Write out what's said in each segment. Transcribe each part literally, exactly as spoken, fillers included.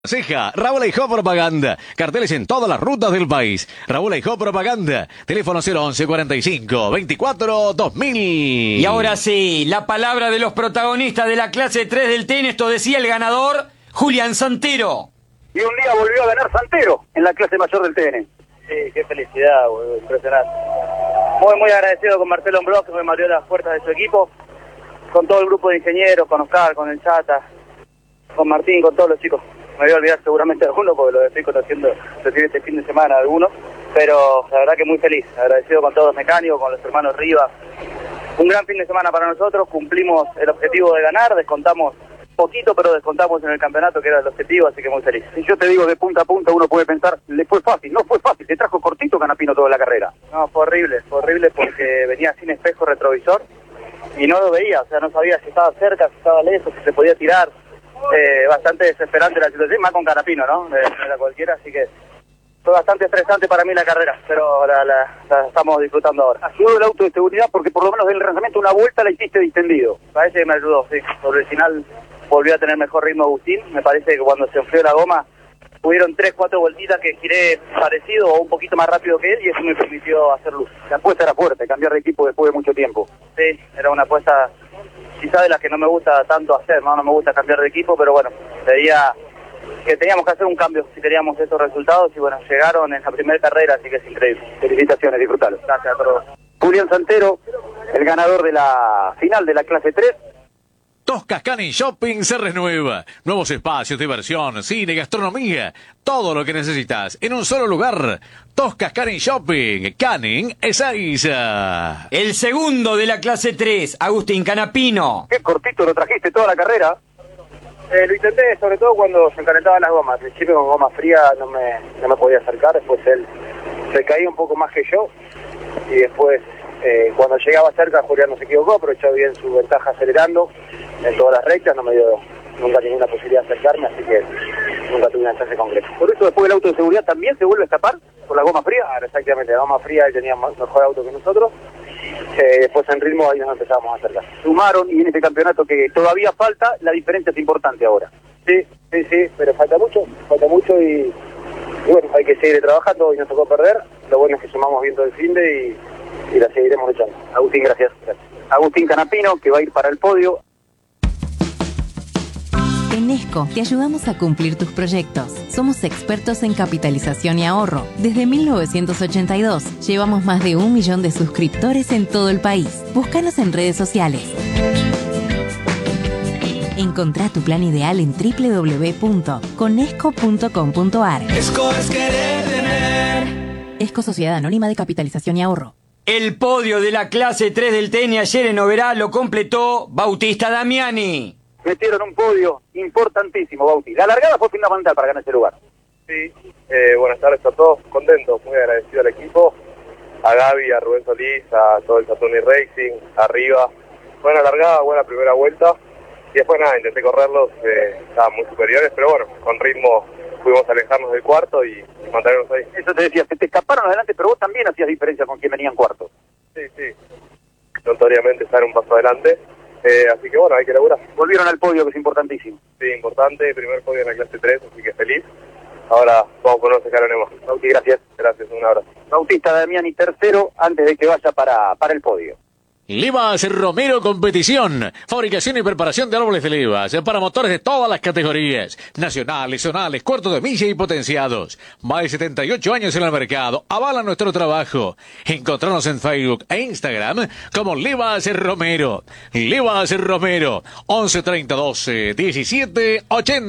Ceja, Raúl Eijó Propaganda. Carteles en todas las rutas del país. Raúl Eijó Propaganda. Teléfono cero once cuarenta y cinco veinticuatro dos mil. Y ahora sí, la palabra de los protagonistas de la clase tres del T E N. Esto decía el ganador, Julián Santero. Y un día volvió a ganar Santero en la clase mayor del T N. Sí, qué felicidad, boludo, impresionante. Muy, muy agradecido con Marcelo Ambrós, que me abrió las puertas de su equipo, con todo el grupo de ingenieros, con Oscar, con el Chata, con Martín, con todos los chicos. Me voy a olvidar seguramente de alguno porque lo estoy conociendo recién este fin de semana algunos, pero la verdad que muy feliz, agradecido con todos los mecánicos, con los hermanos Rivas. Un gran fin de semana para nosotros, cumplimos el objetivo de ganar, descontamos poquito, pero descontamos en el campeonato, que era el objetivo, así que muy feliz. Si yo te digo de punta a punta, uno puede pensar, le fue fácil, no fue fácil, te trajo cortito Canapino toda la carrera. No, fue horrible, fue horrible porque venía sin espejo retrovisor y no lo veía, o sea, no sabía si estaba cerca, si estaba lejos, si se podía tirar. Eh, bastante desesperante la situación, más con Canapino, ¿no? No era cualquiera, así que fue bastante estresante para mí la carrera, pero la, la, la estamos disfrutando ahora. Ayudó el auto de seguridad porque por lo menos del lanzamiento una vuelta la hiciste distendido. Parece que me ayudó, sí. Sobre el final volvió a tener mejor ritmo Agustín. Me parece que cuando se enfrió la goma hubieron tres, cuatro vueltitas que giré parecido o un poquito más rápido que él y eso me permitió hacer luz. La apuesta era fuerte, cambiar de equipo después de mucho tiempo. Sí, era una apuesta quizá de las que no me gusta tanto hacer, ¿no? No me gusta cambiar de equipo, pero bueno, veía que teníamos que hacer un cambio si queríamos estos resultados y bueno, llegaron en la primera carrera, así que es increíble. Felicitaciones, disfrutalo. Gracias a todos. Julián Santero, el ganador de la final de la clase tres. Toscas Canning Shopping se renueva. Nuevos espacios, diversión, cine, gastronomía. Todo lo que necesitas en un solo lugar. Toscas Canning Shopping. Canning Ezeiza. El segundo de la clase tres, Agustín Canapino. Qué cortito lo trajiste toda la carrera. Eh, lo intenté sobre todo cuando se calentaban las gomas. Al principio con goma fría no me, no me podía acercar. Después él se caía un poco más que yo. Y después, eh, cuando llegaba cerca, Julián no se equivocó, aprovechó bien su ventaja acelerando en todas las rectas, no me dio nunca ninguna posibilidad de acercarme, así que nunca tuve una chance concreta. Por eso después el auto de seguridad también se vuelve a escapar por la goma fría. Claro, exactamente, la goma fría él tenía más, mejor auto que nosotros, eh, después en ritmo ahí nos empezamos a acercar. Sumaron y en este campeonato que todavía falta, la diferencia es importante ahora. Sí, sí, sí, pero falta mucho, falta mucho y, y bueno, hay que seguir trabajando y nos tocó perder. Lo bueno es que sumamos bien todo el finde y, y la seguiremos luchando. Agustín, gracias. gracias. Agustín Canapino, que va a ir para el podio. En Esco te ayudamos a cumplir tus proyectos. Somos expertos en capitalización y ahorro. Desde mil novecientos ochenta y dos llevamos más de un millón de suscriptores en todo el país. Búscanos en redes sociales. Encontrá tu plan ideal en doble u doble u doble u punto conesco punto com punto ar. Esco es querer tener. Esco Sociedad Anónima de Capitalización y Ahorro. El podio de la clase tres del T E N ayer en Oberá lo completó Bautista Damiani. Metieron un podio importantísimo, Bauti. La largada fue fundamental para ganar ese lugar. Sí, eh, buenas tardes a todos, contentos, muy agradecido al equipo, a Gaby, a Rubén Solís, a todo el Saturni Racing, arriba. Buena largada, buena primera vuelta, y después nada, intenté correrlos, eh, estaban muy superiores, pero bueno, con ritmo pudimos alejarnos del cuarto y, y mantenernos ahí. Eso te decía, te, te escaparon adelante, pero vos también hacías diferencia con quien venía en cuarto. Sí, sí, notoriamente estar un paso adelante. Eh, así que bueno, hay que laburar. Volvieron al podio, que es importantísimo. Sí, importante, primer podio en la clase tres, así que feliz. Ahora vamos con unos escalones más. Bauti, gracias. Gracias, un abrazo. Bautista Damiani, tercero, antes de que vaya para, para el podio. Livas Romero Competición. Fabricación y preparación de árboles de levas para motores de todas las categorías. Nacionales, zonales, cuartos de milla y potenciados. Más de setenta y ocho años en el mercado. Avala nuestro trabajo. Encontrarnos en Facebook e Instagram como Livas Romero. Livas Romero. once treinta doce diecisiete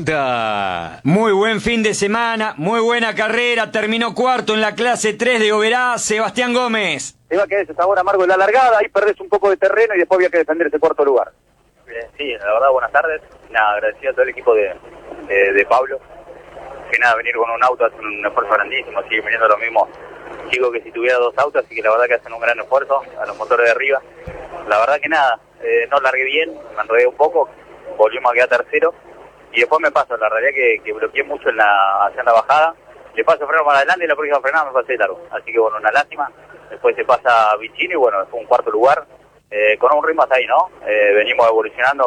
ochenta. Muy buen fin de semana, muy buena carrera. Terminó cuarto en la clase tres de Oberá, Sebastián Gómez. Te va a quedar ese sabor amargo de la largada, ahí perdés un poco de terreno y después había que defender ese cuarto lugar. Eh, sí, la verdad, buenas tardes. Nada, agradecido a todo el equipo de, de, de Pablo. Que nada, venir con un auto hace un esfuerzo grandísimo, sigue viniendo los mismos chicos que si tuviera dos autos, así que la verdad que hacen un gran esfuerzo a los motores de arriba. La verdad que nada, eh, no largué bien, me enredé un poco, volvimos a quedar tercero y después me paso, la realidad que, que bloqueé mucho en la, hacia la bajada, le paso freno para adelante y la próxima frenada me pasé de largo, así que bueno, una lástima. Después se pasa a Vicini y bueno, fue un cuarto lugar, eh, con un ritmo hasta ahí, ¿no? Eh, venimos evolucionando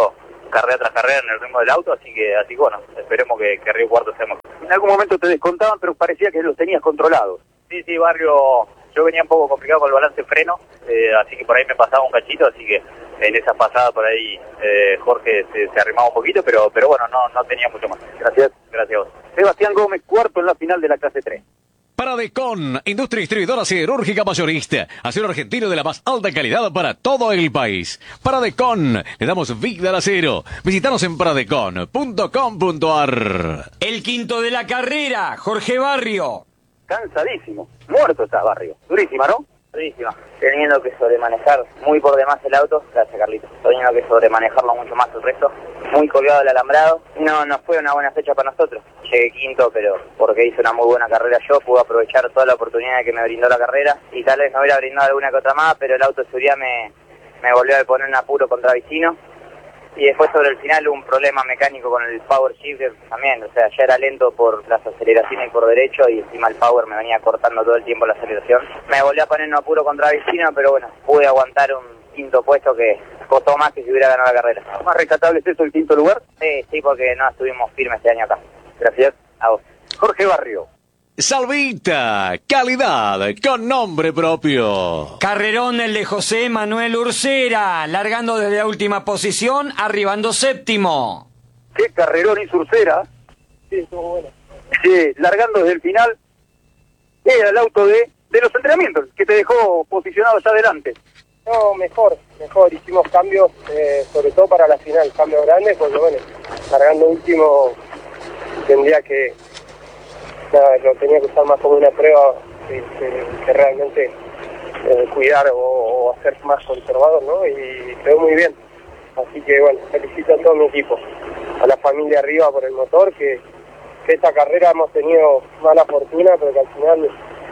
carrera tras carrera en el ritmo del auto, así que, así que bueno, esperemos que, que Río Cuarto sea mejor. En algún momento te descontaban, pero parecía que los tenías controlados. Sí, sí, Barrio, yo venía un poco complicado con el balance freno, eh, así que por ahí me pasaba un cachito, así que en esa pasada por ahí eh, Jorge se, se arrimaba un poquito, pero pero bueno, no, no tenía mucho más. Gracias. Gracias a vos. Sebastián Gómez, cuarto en la final de la clase tres. Paradecon, industria distribuidora siderúrgica mayorista. Acero argentino de la más alta calidad para todo el país. Paradecon, le damos vida al acero. Visítanos en paradecon punto com punto ar. El quinto de la carrera, Jorge Barrio. Cansadísimo. Muerto está Barrio. Durísima, ¿no? Durísima. Teniendo que sobremanejar muy por demás el auto, gracias Carlito. Teniendo que sobremanejarlo mucho más el resto. Muy colgado del alambrado. No, no fue una buena fecha para nosotros. Llegué quinto, pero porque hice una muy buena carrera yo, pude aprovechar toda la oportunidad que me brindó la carrera. Y tal vez me hubiera brindado alguna que otra más, pero el auto de seguridad me, me volvió a poner en apuro contra Vicino. Y después sobre el final hubo un problema mecánico con el power shift también, o sea, ya era lento por las aceleraciones por derecho y encima el power me venía cortando todo el tiempo la aceleración. Me volví a poner en apuro contra Vicino, pero bueno, pude aguantar un quinto puesto que costó más que si hubiera ganado la carrera. ¿Más rescatable es eso, el quinto lugar? Sí, sí, porque no estuvimos firmes este año acá. Gracias. A vos. Jorge Barrio. Salvita, calidad con nombre propio. Carrerón el de José Manuel Ursera, largando desde la última posición, arribando séptimo. Qué carrerón y Surcera. Sí, estuvo bueno. Sí, largando desde el final. Era el auto de, de los entrenamientos, que te dejó posicionado allá adelante. No, mejor, mejor. Hicimos cambios, eh, sobre todo para la final, cambios grandes, porque bueno, largando último tendría que... Nada, lo tenía que usar más como una prueba que, que, que realmente eh, cuidar o, o hacer más conservador, ¿no? Y quedó muy bien. Así que bueno, felicito a todo mi equipo, a la familia arriba por el motor, que, que esta carrera hemos tenido mala fortuna, pero que al final,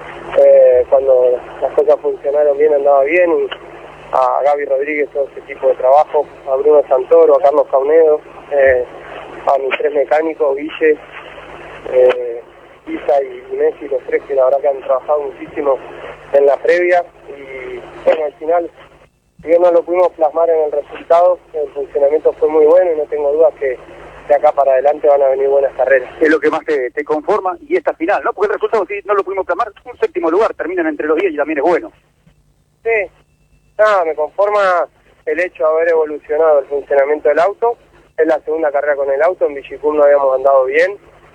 eh, cuando las cosas funcionaron bien, andaba bien. Y a Gaby Rodríguez, todo ese equipo de trabajo, a Bruno Santoro, a Carlos Caunedo, eh, a mis tres mecánicos, Guille, eh, Isa y Messi, los tres que la verdad que han trabajado muchísimo en la previa, y bueno, al final, si bien no lo pudimos plasmar en el resultado, el funcionamiento fue muy bueno y no tengo dudas que de acá para adelante van a venir buenas carreras. Es lo que más te, te conforma, y esta final, ¿no? Porque el resultado, si no lo pudimos plasmar, un séptimo lugar, terminan entre los diez y también es bueno. Sí, nada, me conforma el hecho de haber evolucionado el funcionamiento del auto. Es la segunda carrera con el auto, en Villicum no habíamos andado bien,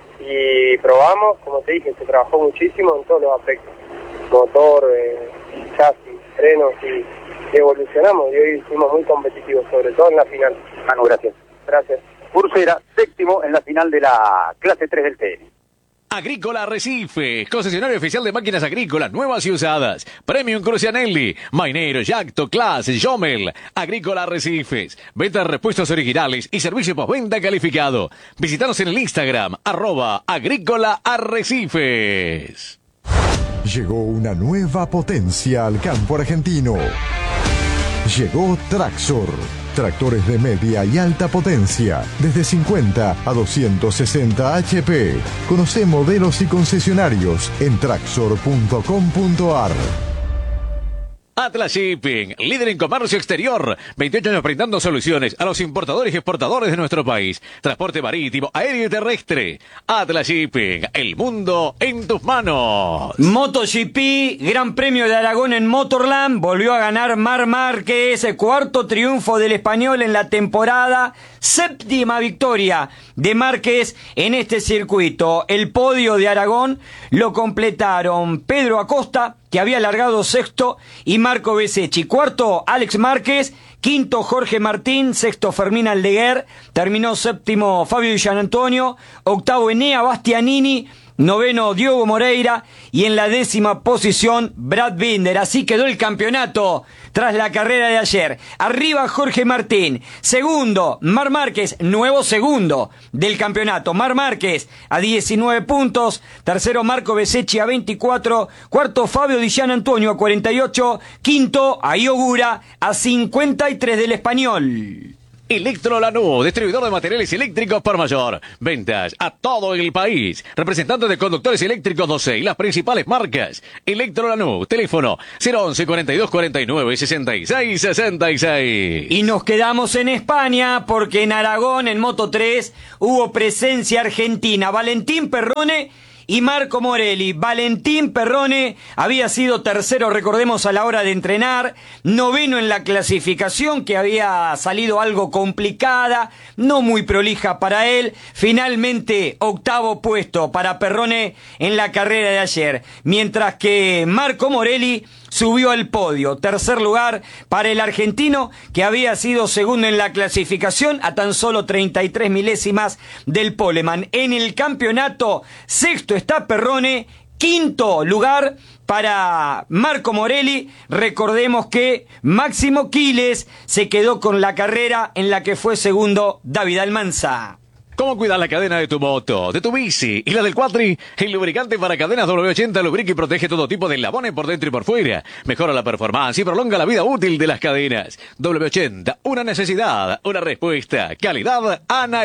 y probamos, como te dije, se trabajó muchísimo en todos los aspectos, motor, eh, chasis, frenos, y, y evolucionamos, y hoy fuimos muy competitivos, sobre todo en la final. Manu, gracias. Gracias. Ursera, séptimo en la final de la clase tres del T N. Agrícola Arrecife, concesionario oficial de máquinas agrícolas nuevas y usadas. Premium Crucianelli, Mainero, Yacto, Class, Jomel. Agrícola Arrecifes, venta de repuestos originales y servicio postventa calificado. Visítanos en el Instagram, arroba Agrícola Arrecifes. Llegó una nueva potencia al campo argentino. Llegó Traxor. Tractores de media y alta potencia, desde cincuenta a doscientos sesenta H P. Conoce modelos y concesionarios en traxor punto com punto ar. Atlas Shipping, líder en comercio exterior. veintiocho años brindando soluciones a los importadores y exportadores de nuestro país. Transporte marítimo, aéreo y terrestre. Atlas Shipping, el mundo en tus manos. MotoGP, Gran Premio de Aragón en Motorland, volvió a ganar Marc Márquez, cuarto triunfo del español en la temporada, séptima victoria de Márquez en este circuito. El podio de Aragón lo completaron Pedro Acosta, que había largado sexto, y Marco Besecchi. Cuarto, Alex Márquez. Quinto, Jorge Martín. Sexto, Fermín Aldeguer. Terminó séptimo, Fabio Di Gianantonio. Octavo, Enea Bastianini. Noveno, Diogo Moreira. Y en la décima posición, Brad Binder. Así quedó el campeonato tras la carrera de ayer. Arriba, Jorge Martín. Segundo, Marc Márquez. Nuevo segundo del campeonato. Marc Márquez a diecinueve puntos. Tercero, Marco Besecchi a veinticuatro. Cuarto, Fabio Di Gianantonio a cuarenta y ocho. Quinto, Aiogura a cincuenta y tres del español. Electro Lanús, distribuidor de materiales eléctricos por mayor. Ventas a todo el país. Representante de conductores eléctricos doce y las principales marcas. Electro Lanús, teléfono cero once cuarenta y dos cuarenta y nueve sesenta y seis sesenta y seis. Y nos quedamos en España porque en Aragón, en Moto tres, hubo presencia argentina. Valentín Perrone y Marco Morelli. Valentín Perrone había sido tercero, recordemos, a la hora de entrenar, noveno en la clasificación, que había salido algo complicada, no muy prolija para él, finalmente octavo puesto para Perrone en la carrera de ayer, mientras que Marco Morelli subió al podio, tercer lugar para el argentino, que había sido segundo en la clasificación a tan solo treinta y tres milésimas del poleman. En el campeonato, sexto está Perrone, quinto lugar para Marco Morelli. Recordemos que Máximo Quiles se quedó con la carrera en la que fue segundo David Almanza. ¿Cómo cuidar la cadena de tu moto, de tu bici y la del cuatri? El lubricante para cadenas doble ochenta lubrica y protege todo tipo de eslabones por dentro y por fuera. Mejora la performance y prolonga la vida útil de las cadenas. doble ochenta, una necesidad, una respuesta. Calidad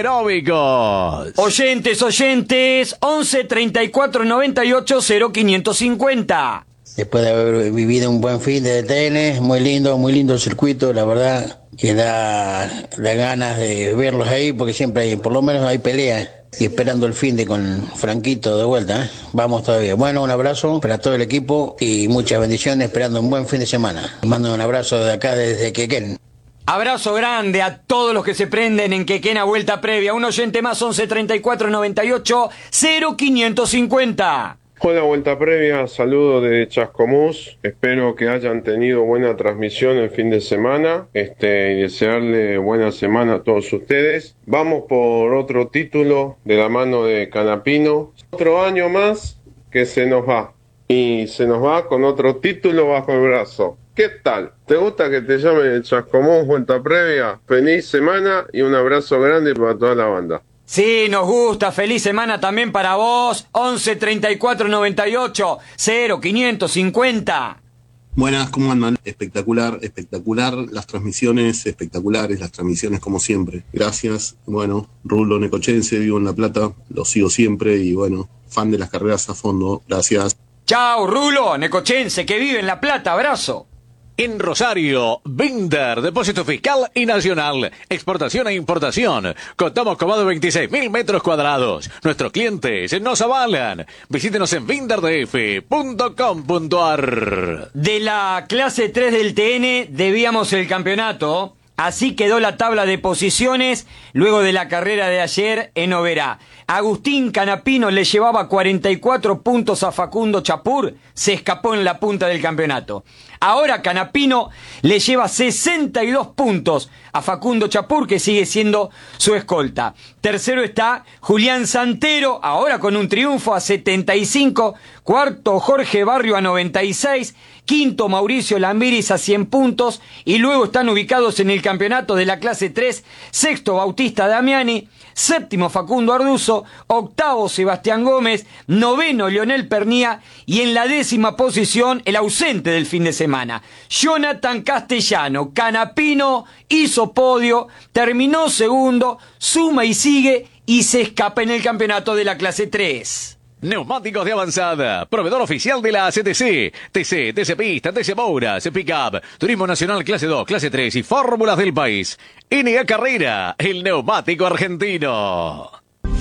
anaeróbicos. Oyentes, oyentes, once treinta y cuatro noventa y ocho cero quinientos cincuenta. Después de haber vivido un buen fin de T N, muy lindo, muy lindo el circuito, la verdad que da, da ganas de verlos ahí, porque siempre hay, por lo menos hay pelea, y esperando el fin de con Franquito de vuelta, ¿eh? Vamos todavía. Bueno, un abrazo para todo el equipo y muchas bendiciones, esperando un buen fin de semana. Mando un abrazo de acá desde Quequén. Abrazo grande a todos los que se prenden en Quequén a vuelta previa. Un oyente más, once treinta y cuatro noventa y ocho cero quinientos cincuenta. Hola, vuelta previa, saludo de Chascomús, espero que hayan tenido buena transmisión el fin de semana, este, y desearle buena semana a todos ustedes. Vamos por otro título de la mano de Canapino, otro año más que se nos va, y se nos va con otro título bajo el brazo. ¿Qué tal? ¿Te gusta que te llamen el Chascomús vuelta previa? Feliz semana y un abrazo grande para toda la banda. Sí, nos gusta. Feliz semana también para vos. once treinta y cuatro noventa y ocho cero quinientos cincuenta. Buenas, ¿cómo andan? Espectacular, espectacular. Las transmisiones espectaculares, las transmisiones como siempre. Gracias. Bueno, Rulo Necochense, vivo en La Plata. Lo sigo siempre y bueno, fan de las carreras a fondo. Gracias. Chao, Rulo Necochense, que vive en La Plata. Abrazo. En Rosario, Binder, depósito fiscal y nacional, exportación e importación. Contamos con más de veintiséis mil metros cuadrados. Nuestros clientes nos avalan. Visítenos en binder d f punto com punto a r. De la clase tres del T N debíamos el campeonato. Así quedó la tabla de posiciones luego de la carrera de ayer en Oberá. Agustín Canapino le llevaba cuarenta y cuatro puntos a Facundo Chapur, se escapó en la punta del campeonato. Ahora Canapino le lleva sesenta y dos puntos a Facundo Chapur, que sigue siendo su escolta. Tercero está Julián Santero, ahora con un triunfo a setenta y cinco. Cuarto Jorge Barrio a noventa y seis. Quinto Mauricio Lambiris a cien puntos. Y luego están ubicados en el campeonato de la clase tres. Sexto Bautista Damiani. Séptimo Facundo Arduzo. Octavo Sebastián Gómez. Noveno Leonel Pernía. Y en la décima posición el ausente del fin de semana, Jonathan Castellano. Canapino hizo podio, terminó segundo, suma y sigue y se escapa en el campeonato de la clase tres. Neumáticos de avanzada, proveedor oficial de la C T C, T C, T C Pista, T C Moura, C Pickup, Turismo Nacional clase dos, clase tres y fórmulas del país. N A Carrera, el neumático argentino.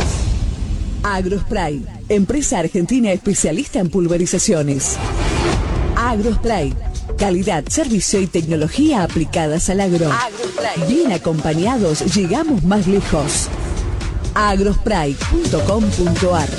Agrospray, empresa argentina especialista en pulverizaciones. Agrospray, calidad, servicio y tecnología aplicadas al agro. Agrospray. Bien acompañados, llegamos más lejos. agrospray punto com punto a r.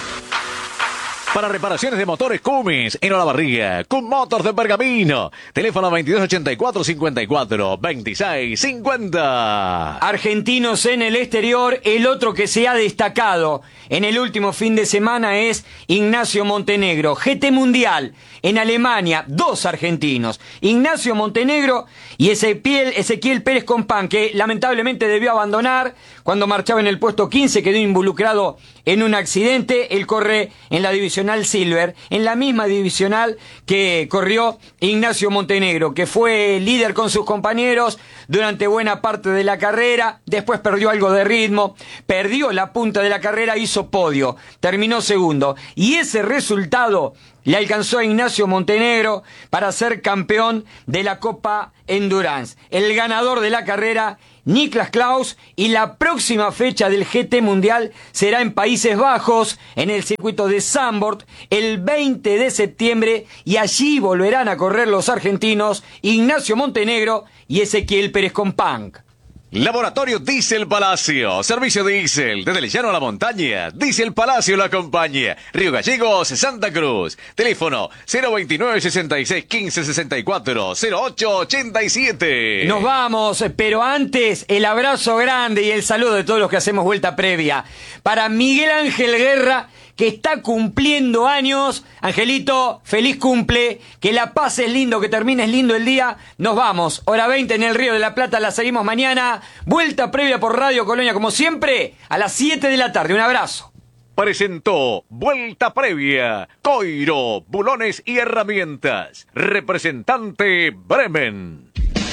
Para reparaciones de motores Cummins, en Olavarría, Cum Motors de Pergamino. Teléfono veintidós ochenta y cuatro cincuenta y cuatro veintiséis cincuenta. Argentinos en el exterior, el otro que se ha destacado en el último fin de semana es Ignacio Montenegro. G T Mundial en Alemania, dos argentinos. Ignacio Montenegro y Ezequiel, Ezequiel Pérez Compán, que lamentablemente debió abandonar cuando marchaba en el puesto quince, quedó involucrado en un accidente. Él corre en la división Nacional Silver, en la misma divisional que corrió Ignacio Montenegro, que fue líder con sus compañeros durante buena parte de la carrera, después perdió algo de ritmo, perdió la punta de la carrera, hizo podio, terminó segundo, y ese resultado le alcanzó a Ignacio Montenegro para ser campeón de la Copa Endurance. El ganador de la carrera, Niklas Klaus, y la próxima fecha del G T Mundial será en Países Bajos, en el circuito de Zandvoort, el veinte de septiembre, y allí volverán a correr los argentinos Ignacio Montenegro y Ezequiel Pérez Compang. Laboratorio Diesel Palacio, servicio diésel, desde el llano a la montaña, Diesel Palacio lo acompaña, Río Gallegos, Santa Cruz, teléfono cero veintinueve, sesenta y seis, quince, sesenta y cuatro, cero ocho ochenta y siete. Nos vamos, pero antes el abrazo grande y el saludo de todos los que hacemos vuelta previa para Miguel Ángel Guerra, que está cumpliendo años. Angelito, feliz cumple, que la pases lindo, que termines lindo el día. Nos vamos, hora veinte en el Río de la Plata, la seguimos mañana. Vuelta previa por Radio Colonia, como siempre, a las siete de la tarde. Un abrazo. Presentó Vuelta Previa, Coiro, Bulones y Herramientas. Representante Bremen.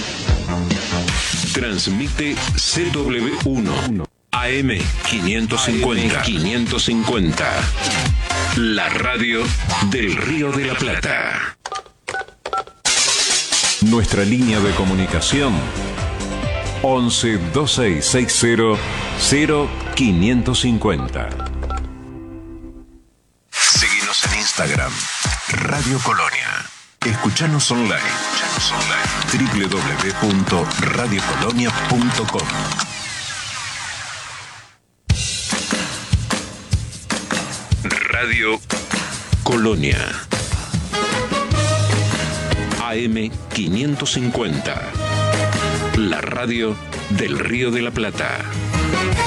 Transmite C W uno. A M quinientos cincuenta. quinientos cincuenta. La radio del Río de la Plata. Nuestra línea de comunicación once, dos seis seis cero, cero quinientos cincuenta. Seguinos en Instagram, Radio Colonia. Escuchanos online. doble u doble u doble u punto radio colonia punto com. Radio Colonia. A M quinientos cincuenta. La radio del Río de la Plata.